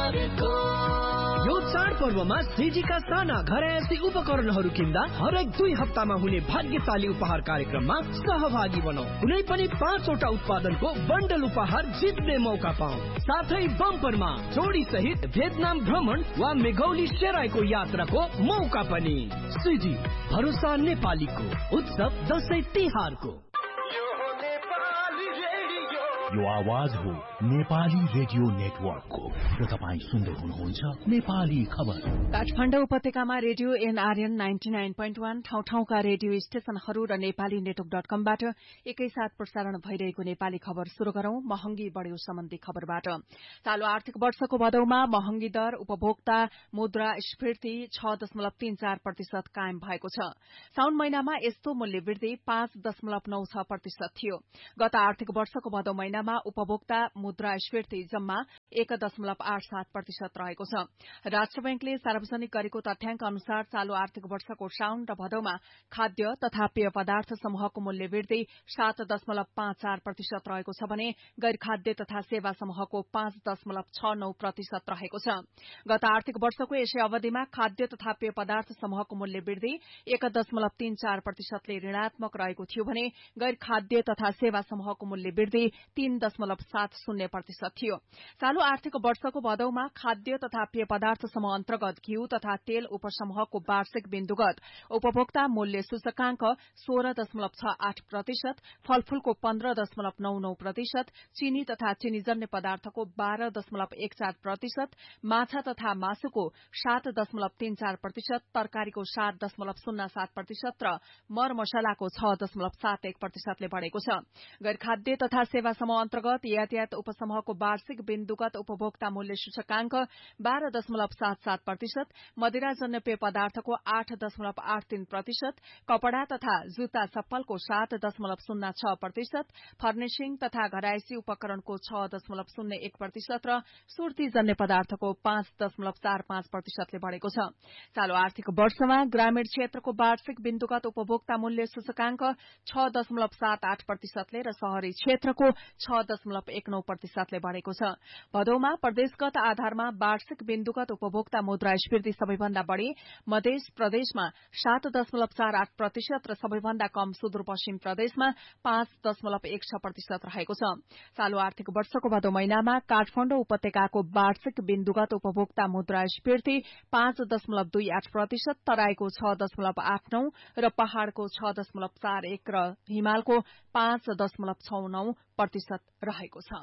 यो चाडपर्वमा सिजीका साना घरयासी उपकरणहरू किन्दा हरेक 2 हप्तामा हुने भाग्यशाली उपहार कार्यक्रममा सहभागी बनौ। कुनै पनि 5 वटा उत्पादनको बन्डल उपहार जित्ने मौका पाऊ। साथै बम्परमा जोडी सहित भियतनाम भ्रमण वा मेघौली सेराईको यात्राको मौका पनि। सिजी भरोसा नेपालीको उत्सव दशैं तिहारको। यो आवाज हो नेपाली रेडियो नेटवर्कको र तपाईं सुन्दै हुनुहुन्छ नेपाली खबर। काठमाडौँ उपत्यकामा रेडियो एनआरएन 99.1 ठाउँ-ठाउँका रेडियो स्टेशनहरू र नेपाली नेटवर्क .कमबाट एकैसाथ प्रसारण भइरहेको नेपाली खबर शुरू गरौं। महँगी बढ्यो सम्बन्धी खबरबाट। चालू आर्थिक वर्षको भदौमा महँगी दर उपभोक्ता मुद्रास्फीति 6.34% कायम भएको छ। साउन महिनामा यस्तो मूल्य वृद्धि 5.96% थियो। गत आर्थिक वर्षको भदौ महिनामा उपभोक्ता मुद्रास्फीति जम्मा 1.87% रहेको छ। राष्ट्र बैंकले सार्वजनिक गरेको तथ्याङ्क अनुसार चालू आर्थिक वर्षको साउन र भदौमा खाद्य तथा पेय पदार्थ समूहको मूल्य वृद्धि 7.54% रहेको छ भने गैर खाद्य तथा सेवा समूहको 5.69% रहेको छ। गत आर्थिक वर्षको यसै अवधिमा खाद्य तथा पेय पदार्थ समूहको मूल्य वृद्धि 1.34% ले ऋणात्मक रहेको थियो भने गैर खाद्य तथा सेवा समूहको मूल्य वृद्धि 3.70% थियो। चालू आर्थिक वर्षको भदौमा खाद्य तथा पेय पदार्थ समूह अन्तर्गत घिउ तथा तेल उपसमूहको वार्षिक बिन्दुगत उपभोक्ता मूल्य सूचकांक 16.68%, फलफूलको 15.99%, चीनी तथा चीनीजन्य पदार्थको 12.14%, माछा तथा मासुको 7.34%, तरकारीको 7.07% र मरमसलाको 6.71% ले बढ़ेको छ। गैर खाद्य तथा सेवा समूह अन्तर्गत यातायात उपसमूहको वार्षिक बिन्दुगत उपभोक्ता मूल्य सूचकांक 12.77%, मदिराजन्य पेय पदार्थको 8.83%, कपड़ा तथा जुत्ता चप्पलको 7.06%, फर्निशिङ तथा घरायसी उपकरणको 6.01% र सुर्तीजन्य पदार्थको 5.45% ले बढ़ेको छ। चालू आर्थिक वर्षमा ग्रामीण क्षेत्रको वार्षिक बिन्दुगत उपभोक्ता मूल्य सूचकांक 6.78% ले र शहरी क्षेत्रको 6.19% ले बढ़ेको छ। भदौमा प्रदेशगत आधारमा वार्षिक बिन्दुगत उपभोक्ता मुद्रास्फीति सबैभन्दा बढ़ी मध्य प्रदेशमा 7.48% र सबैभन्दा कम सुदूरपश्चिम प्रदेशमा 5.16% रहेको छ। चालू आर्थिक वर्षको भदौ महिनामा काठमाडौँ उपत्यकाको वार्षिक बिन्दुगत उपभोक्ता मुद्रास्फीति 5.28%, तराईको 6.89% र पहाड़को 6.41% र हिमालको 5.69% रहेको छ।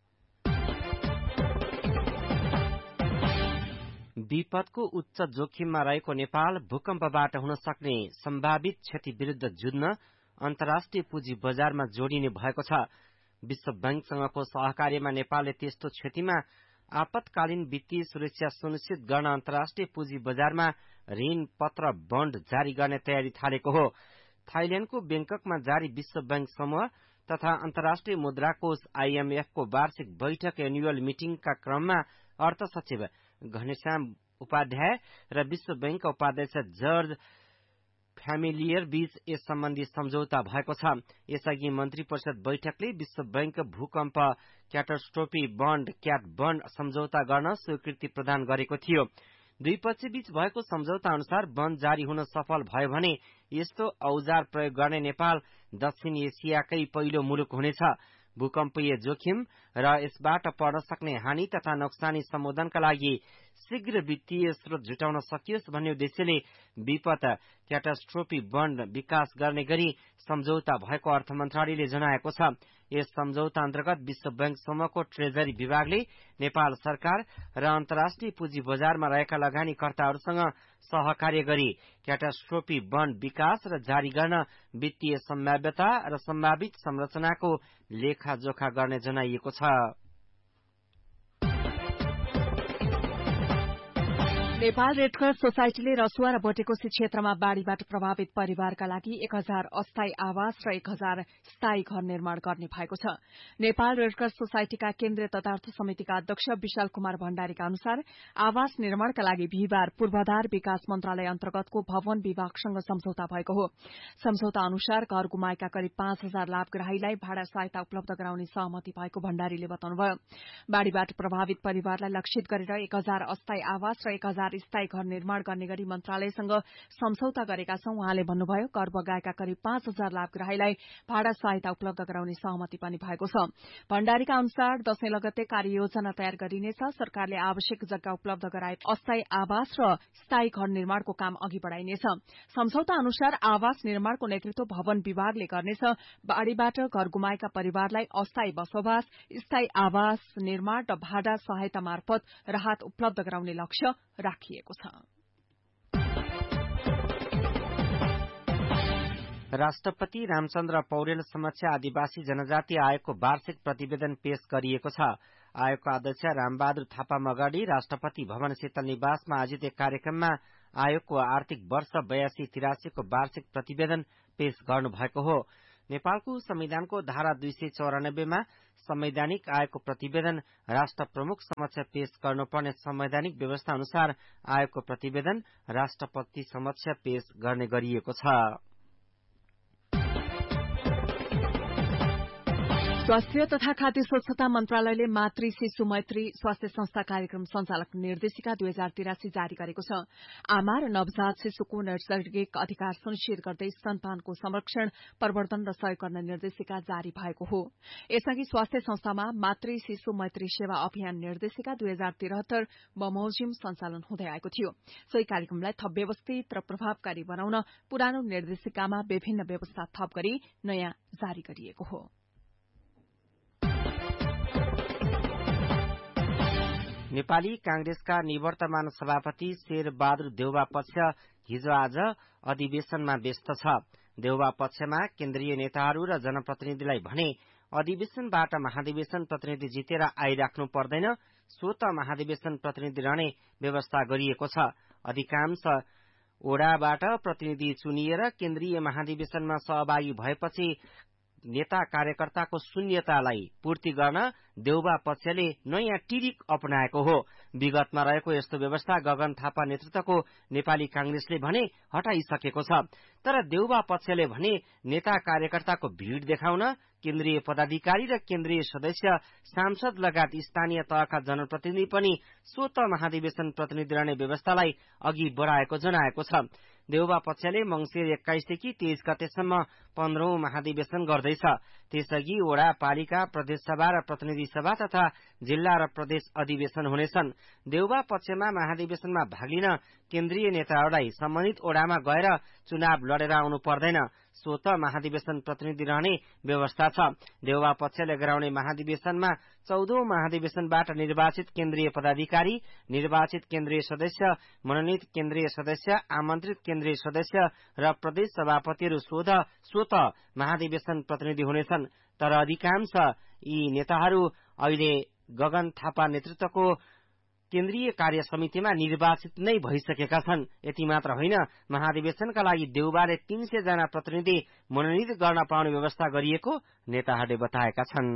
विपदको उच्च जोखिममा रहेको नेपाल भूकम्पबाट हुन सक्ने सम्भावित क्षति विरूद्ध जुझ्न अन्तर्राष्ट्रिय पुँजी बजारमा जोडिने भएको छ। विश्व बैंकसँगको सहकार्यमा नेपालले त्यस्तो क्षतिमा आपतकालीन वित्तीय सुरक्षा सुनिश्चित गर्न अन्तर्राष्ट्रिय पुँजी बजारमा ऋण पत्र बन्ड जारी गर्ने तयारी थालेको हो। थाइल्याण्डको बैंककमा जारी विश्व बैंक समूह तथा अन्तर्राष्ट्रिय मुद्रा कोष IMF को वार्षिक बैठक एनुअल मिटिङका क्रममा अर्थ सचिव घनश्याम उपाध्याय र विश्व बैंकका उपाध्यक्ष जर्ज फ्यामिलियर बीच यस सम्बन्धी सम्झौता भएको छ। यसअघि मन्त्री परिषद बैठकले विश्व बैंक भूकम्प क्याटास्ट्रोफी बन्ड क्याट बन्ड सम्झौता गर्न स्वीकृति प्रदान गरेको थियो। दुई पक्षबीच भएको सम्झौता अनुसार बन्द जारी हुन सफल भयो भने यस्तो औजार प्रयोग गर्ने नेपाल दक्षिण एसियाकै पहिलो मुलुक हुनेछ। भूकम्पीय जोखिम र यसबाट पर्न सक्ने हानि तथा नोक्सानी सम्बोधनका लागि शीघ्र वित्तीय स्रोत जुटाउन सकियोस् भन्ने उद्देश्यले विपद क्याटास्ट्रोफी बन्ड विकास गर्ने गरी सम्झौता भएको अर्थ मन्त्रालयले जनाएको छ। यस सम्झौता अन्तर्गत विश्व बैंक समूहको ट्रेजरी विभागले नेपाल सरकार र अन्तर्राष्ट्रिय पुँजी बजारमा रहेका लगानीकर्ताहरूसँग सहकार्य गरी क्याटास्ट्रोफी बन्ड विकास र जारी गर्न वित्तीय सम्भाव्यता र सम्भावित संरचनाको लेखाजोखा गर्ने जनाइएको छ। नेपाल रेडक्रस सोसाइटीले रसुवा र बोटेकोशी क्षेत्रमा बाढ़ीबाट प्रभावित परिवारका लागि 1000 अस्थायी आवास र 1000 स्थायी घर निर्माण गर्ने भएको छ। नेपाल रेडक्रस सोसाइटीका केन्द्रीय तथार्थ समितिका अध्यक्ष विशाल कुमार भण्डारीका अनुसार आवास निर्माणका लागि बिहिबार पूर्वाधार विकास मन्त्रालय अन्तर्गतको भवन विभागसँग सम्झौता भएको हो। सम्झौता अनुसार घर गुमाएका करिब 5000 लाभग्राहीलाई भाडा सहायता उपलब्ध गराउने सहमति भएको भण्डारीले बताउनुभयो। बाढ़ीबाट प्रभावित परिवारलाई लक्षित गरेर 1000 अस्थायी आवास र 1000 स्थायी घर निर्माण गर्ने गरी मन्त्रालयसँग सम्झौता गरेका छौं। उहाँले भन्नुभयो, कर बगाएका करिब 5000 लाभग्राहीलाई भाडा सहायता उपलब्ध गराउने सहमति पनि भएको छ। भण्डारीका अनुसार दशैं लगत्तै कार्ययोजना तयार गरिनेछ। सरकारले आवश्यक जग्गा उपलब्ध गराए अस्थायी आवास र स्थायी घर निर्माणको काम अघि बढ़ाइनेछ। सम्झौता अनुसार आवास निर्माणको नेतृत्व भवन विभागले गर्नेछ। बाढ़ीबाट घर गुमाएका परिवारलाई अस्थायी बसोबास, स्थायी आवास निर्माण र भाडा सहायता मार्फत राहत उपलब्ध गराउने लक्ष्य राखिएको छ। राष्ट्रपति रामचन्द्र पौडेल समक्ष आदिवासी जनजाति आयोगको वार्षिक प्रतिवेदन पेश गरिएको छ। आयोगका अध्यक्ष रामबहादुर थापा मगडी राष्ट्रपति भवन शीतल निवासमा आयोजित एक कार्यक्रममा आयोगको आर्थिक वर्ष 82-83 को वार्षिक प्रतिवेदन पेश गर्नुभएको हो। नेपालको संविधानको धारा 294 मा संवैधानिक आयोगको प्रतिवेदन राष्ट्र प्रमुख समक्ष पेश गर्नुपर्ने संवैधानिक व्यवस्था अनुसार आयोगको प्रतिवेदन राष्ट्रपति समक्ष पेश गर्ने गरिएको छ। स्वास्थ्य तथा खाद्य स्वच्छता मन्त्रालयले मातृ शिशु मैत्री स्वास्थ्य संस्था कार्यक्रम संचालक निर्देशिका 2083 जारी गरेको छ। आमा र नवजात शिशुको नैसर्गिक अधिकार सुनिश्चित गर्दै स्तनपानको संरक्षण, प्रवर्धन र सहयोग गर्न निर्देशिका जारी भएको हो। यसअघि स्वास्थ्य संस्थामा मातृ शिशु मैत्री सेवा अभियान निर्देशिका 2073 बमोजिम सञ्चालन हुँदै आएको थियो। सोही कार्यक्रमलाई थप व्यवस्थित र प्रभावकारी बनाउन पुरानो निर्देशिकामा विभिन्न व्यवस्था थप गरी नयाँ जारी गरिएको हो। नेपाली कांग्रेसका निवर्तमान सभापति शेरबहादुर देउवा पक्ष हिजो आज अधिवेशनमा व्यस्त छ। देउवा पक्षमा केन्द्रीय नेताहरू र जनप्रतिनिधिलाई भने अधिवेशनबाट महाधिवेशन प्रतिनिधि जितेर आइराख्नु पर्दैन, स्वत महाधिवेशन प्रतिनिधि रहने व्यवस्था गरिएको छ। अधिकांश ओडाबाट प्रतिनिधि चुनिएर केन्द्रीय महाधिवेशनमा सहभागी भएपछि नेता कार्यकर्ताको शून्यतालाई पूर्ति गर्न देउवा पक्षले नयाँ टिरिक अपनाएको हो। विगतमा रहेको यस्तो व्यवस्था गगन थापा नेतृत्वको नेपाली कांग्रेसले भने हटाइसकेको छ। तर देउवा पक्षले भने नेता कार्यकर्ताको भीड़ देखाउन केन्द्रीय पदाधिकारी र केन्द्रीय सदस्य, सांसद लगायत स्थानीय तहका जनप्रतिनिधि पनि स्वत महाधिवेशन प्रतिनिधि रहने व्यवस्थालाई अघि बढ़ाएको जनाएको छ। देउवा पक्षले मंसिर 21 देखि 23 गतेसम्म 15औं महाधिवेशन गर्दैछ। त्यसअघि ओडा, पालिका, प्रदेशसभा र प्रतिनिधि सभा तथा जिल्ला र प्रदेश अधिवेशन हुनेछन्। देउवा पक्षमा महाधिवेशनमा भाग लिन केन्द्रीय नेताहरूलाई सम्बन्धित ओडामा गएर चुनाव लडेर आउनु पर्दैन, स्वत महाधिवेशन प्रतिनिधि रहने व्यवस्था छ। देउवा पक्षले गराउने महाधिवेशनमा 14औं महाधिवेशनबाट निर्वाचित केन्द्रीय पदाधिकारी, निर्वाचित केन्द्रीय सदस्य, मनोनित केन्द्रीय सदस्य, आमन्त्रित केन्द्रीय सदस्य र प्रदेश सभापतिहरू स्वत महाधिवेशन प्रतिनिधि हुनेछन्। तर अधिकांश यी नेताहरू अहिले गगन थापा नेतृत्वको केन्द्रीय कार्य समितिमा निर्वाचित नै भइसकेका छन्। यति मात्र होइन, महाधिवेशनका लागि देउबाले 300 जना प्रतिनिधि मनोनित गर्न पाउने व्यवस्था गरिएको नेताहरूले बताएका छन्।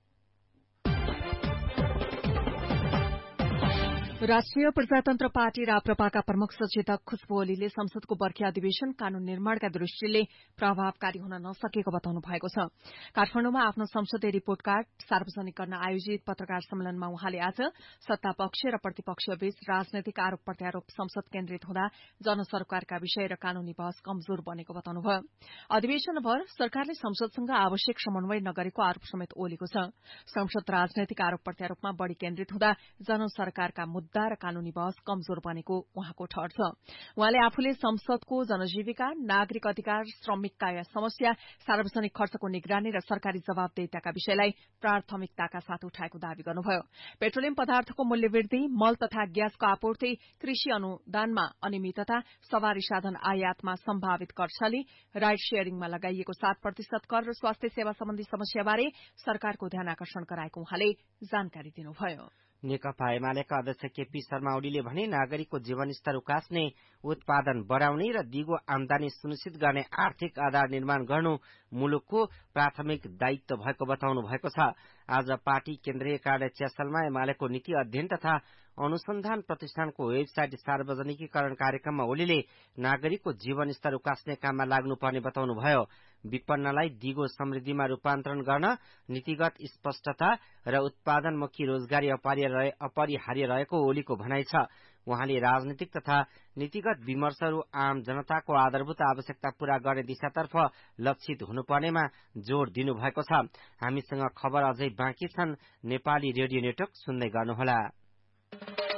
राष्ट्रिय प्रजातन्त्र पार्टी राप्रपाका प्रमुख सचेतक खुशबु ओलीले संसदको बर्खी अधिवेशन कानून निर्माणका दृष्टिले प्रभावकारी हुन नसकेको बताउनु भएको छ। काठमाडौँमा आफ्नो संसदीय रिपोर्ट कार्ड सार्वजनिक गर्न आयोजित पत्रकार सम्मेलनमा उहाँले आज सत्ता पक्ष र प्रतिपक्ष बीच राजनैतिक आरोप प्रत्यारोप संसद केन्द्रित हुँदा जनसरकारका विषय र कानूनी बहस कमजोर बनेको बताउनुभयो। अधिवेशनभर सरकारले संसदसँग आवश्यक समन्वय नगरेको आरोप समेत ओलीको छ। संसद राजनैतिक आरोप प्रत्यारोपमा बढ़ी केन्द्रित हुँदा जनसरकारका मुद्दा र कानूनी बहस कमजोर बनेको उहाँको ठहर छ। उहाँले आफूले संसदको जनजीविका, नागरिक अधिकार, श्रमिकका समस्या, सार्वजनिक खर्चको निगरानी र सरकारी जवाबदेहिताका विषयलाई प्राथमिकताका साथ उठाएको दावी गर्नुभयो। पेट्रोलियम पदार्थको मूल्य वृद्धि, मल तथा ग्यासको आपूर्ति, कृषि अनुदानमा अनियमितता, सवारी साधन आयातमा सम्भावित करछली, राइड शेयरिङमा लगाइएको 7% कर र स्वास्थ्य सेवा सम्बन्धी समस्याबारे सरकारको ध्यान आकर्षण गराएको उहाँले जानकारी दिनुभयो। नेकपा एमालेका अध्यक्ष केपी शर्मा ओलीले भने नागरिकको जीवनस्तर उकास्ने, उत्पादन बढाउने र दिगो आमदानी सुनिश्चित गर्ने आर्थिक आधार निर्माण गर्नु मुलुकको प्राथमिक दायित्व भएको बताउनु भएको छ। आज पार्टी केन्द्रीय कार्यालय च्यासलमा एमालेको नीति अध्ययन तथा अनुसन्धान प्रतिष्ठानको वेबसाइट सार्वजनिकीकरण कार्यक्रममा ओलीले नागरिकको जीवनस्तर उकास्ने काममा लाग्नुपर्ने बताउनुभयो। विपन्नलाई दिगो समृद्धिमा रूपान्तरण गर्न नीतिगत स्पष्टता र उत्पादनमुखी रोजगारी अपरिहार्य रहेको ओलीको भनाइ छ। उहाँले राजनीतिक तथा नीतिगत विमर्शहरू आम जनताको आधारभूत आवश्यकता पूरा गर्ने दिशातर्फ लक्षित हुनुपर्नेमा जोड़ दिनुभएको छ। हामीसँग खबर अझै बाँकी छन्। नेपाली रेडियो नेटवर्क सुन्दै गर्नुहोला।